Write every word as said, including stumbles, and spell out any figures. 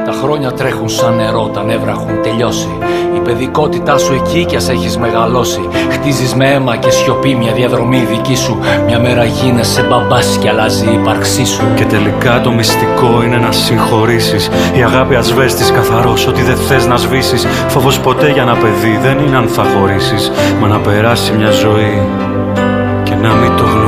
Τα χρόνια τρέχουν σαν νερό, τα νεύρα έχουν τελειώσει. Η παιδικότητά σου εκεί κι ας έχεις μεγαλώσει. Χτίζεις με αίμα και σιωπή μια διαδρομή δική σου. Μια μέρα γίνεσαι μπαμπάς και αλλάζει η ύπαρξή σου. Και τελικά το μυστικό είναι να συγχωρήσεις. Η αγάπη ασβέστης καθαρός, ότι δεν θες να σβήσεις. Φόβος ποτέ για ένα παιδί δεν είναι αν θα χωρίσεις, μα να περάσει μια ζωή και να μην το γνωρίσεις.